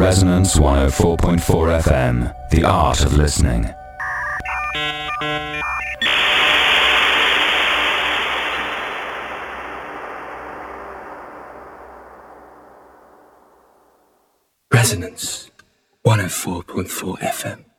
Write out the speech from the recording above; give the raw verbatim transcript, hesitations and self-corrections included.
Resonance one oh four point four F M, the art of listening. Resonance one oh four point four F M.